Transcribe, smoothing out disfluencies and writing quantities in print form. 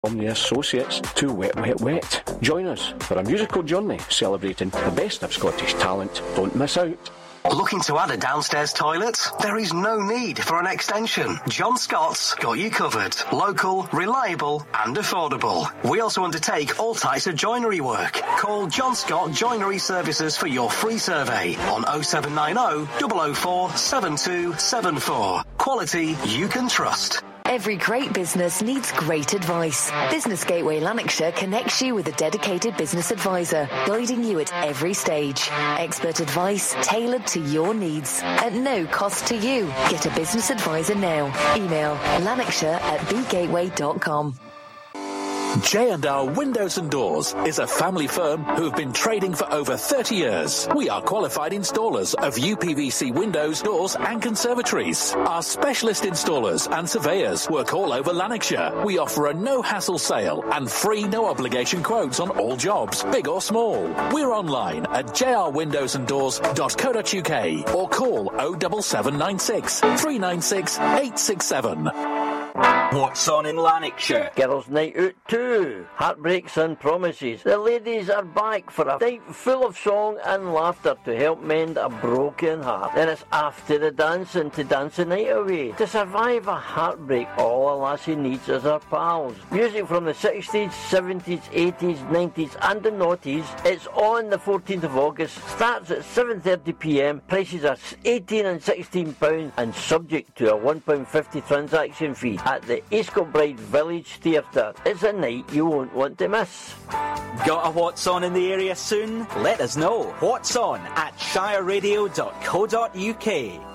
From the Associates to Wet Wet Wet. Join us for a musical journey celebrating the best of Scottish talent. Don't miss out. Looking to add a downstairs toilet? There is no need for an extension. John Scott's got you covered. Local, reliable and affordable. We also undertake all types of joinery work. Call John Scott Joinery Services for your free survey on 0790 004 7274. Quality you can trust. Every great business needs great advice. Business Gateway Lanarkshire connects you with a dedicated business advisor, guiding you at every stage. Expert advice tailored to your needs at no cost to you. Get a business advisor now. Email lanarkshire@bgateway.com. J&R Windows and Doors is a family firm who've been trading for over 30 years. We are qualified installers of UPVC windows, doors and conservatories. Our specialist installers and surveyors work all over Lanarkshire. We offer a no-hassle sale and free no-obligation quotes on all jobs, big or small. We're online at jrwindowsanddoors.co.uk or call 07796 396 867. What's on in Lanarkshire? Girls' Night Out 2. Heartbreaks and Promises. The ladies are back for a night full of song and laughter to help mend a broken heart. Then it's after the dancing to dance the night away. To survive a heartbreak, all a lassie needs is her pals. Music from the 60s, 70s, 80s, 90s and the noughties. It's on the 14th of August. Starts at 7:30pm. Prices are £18 and £16 and subject to a £1.50 transaction fee at the East Kilbride Village Theatre. It's a night you won't want to miss. Got a What's On in the area soon? Let us know. What's On at shireradio.co.uk.